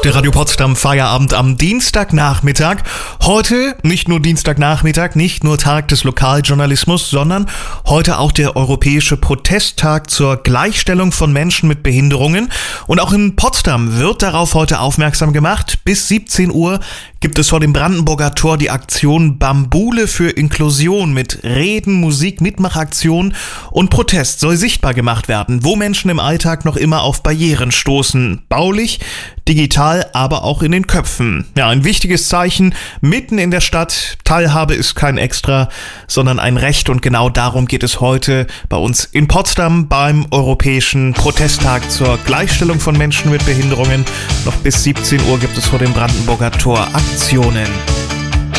Der Radio Potsdam Feierabend am Dienstagnachmittag. Heute nicht nur Dienstagnachmittag, nicht nur Tag des Lokaljournalismus, sondern heute auch der Europäische Protesttag zur Gleichstellung von Menschen mit Behinderungen. Und auch in Potsdam wird darauf heute aufmerksam gemacht. Bis 17 Uhr gibt es vor dem Brandenburger Tor die Aktion Bambule für Inklusion mit Reden, Musik, Mitmachaktion und Protest soll sichtbar gemacht werden, wo Menschen im Alltag noch immer auf Barrieren stoßen. Baulich, digital, aber auch in den Köpfen. Ja, ein wichtiges Zeichen mitten in der Stadt. Teilhabe ist kein Extra, sondern ein Recht und genau darum geht es heute bei uns in Potsdam beim Europäischen Protesttag zur Gleichstellung von Menschen mit Behinderungen. Noch bis 17 Uhr gibt es vor dem Brandenburger Tor Aktionen.